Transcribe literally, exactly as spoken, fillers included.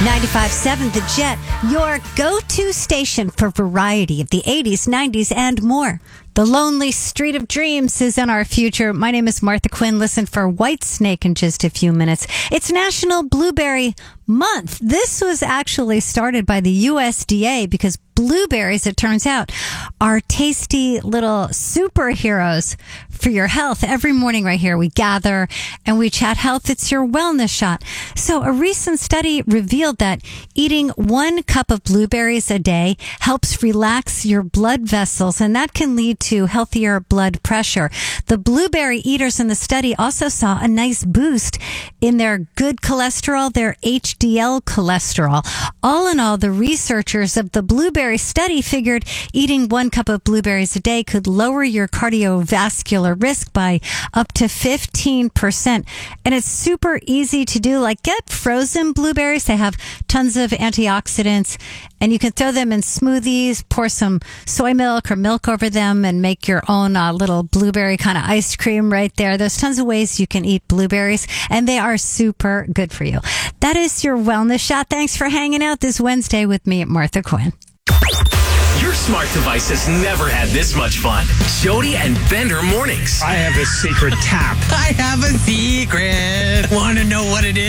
ninety-five point seven The Jet, your go-to station for variety of the eighties, nineties, and more. The Lonely Street of Dreams is in our future. My name is Martha Quinn. Listen for Whitesnake in just a few minutes. It's National Blueberry Month. This was actually started by the U S D A because blueberries, it turns out, are tasty little superheroes for your health. Every morning right here, we gather and we chat health. It's your wellness shot. So a recent study revealed that eating one cup of blueberries a day helps relax your blood vessels, and that can lead to healthier blood pressure. The blueberry eaters in the study also saw a nice boost in their good cholesterol, their H D L cholesterol. All in all, the researchers of the blueberry study figured eating one cup of blueberries a day could lower your cardiovascular risk by up to fifteen percent. And it's super easy to do. Like, get frozen blueberries. They have tons of antioxidants, and you can throw them in smoothies, pour some soy milk or milk over them, and make your own uh, little blueberry kind of ice cream right there. There's tons of ways you can eat blueberries, and they are super good for you. That is your wellness shot. Thanks for hanging out this Wednesday with me, Martha Quinn. Your smart device has never had this much fun. Jody and Bender mornings. I have a secret tap. I have a secret. Want to know what it is?